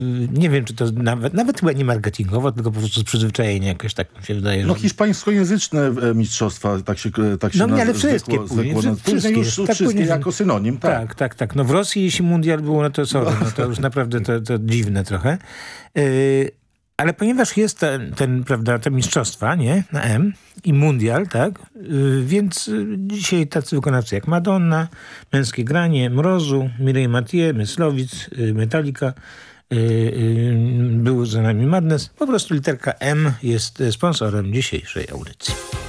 Nie wiem, czy to nawet chyba nie marketingowo, tylko po prostu z przyzwyczajenia jakoś tak mi się wydaje. No hiszpańskojęzyczne mistrzostwa, tak się no nie, ale wszystkie później. Później już wszystkie jako synonim, tak. Tak. No w Rosji, jeśli mundial było, no to sorry, no to już naprawdę to dziwne trochę. Ale ponieważ jest prawda, te mistrzostwa, nie, na M i mundial, tak, więc dzisiaj tacy wykonawcy jak Madonna, Męskie Granie, Mrozu, Mireille Mathieu, Myslowic, Metallica, był za nami Madness. Po prostu literka M jest sponsorem dzisiejszej audycji.